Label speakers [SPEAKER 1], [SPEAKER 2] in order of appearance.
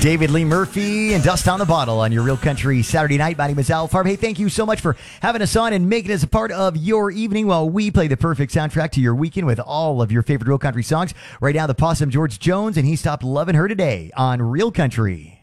[SPEAKER 1] David Lee Murphy and Dust on the Bottle on your Real Country Saturday night. My name is Al Farb. Hey, thank you so much for having us on and making us a part of your evening while we play the perfect soundtrack to your weekend with all of your favorite Real Country songs. Right now, the Possum George Jones, and He Stopped Loving Her Today on Real Country.